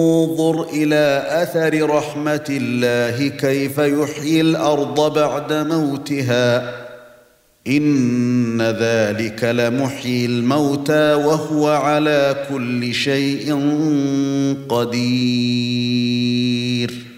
انظر إلى أثر رحمة الله كيف يحيي الأرض بعد موتها إن ذلك لمحيي الموتى وهو على كل شيء قدير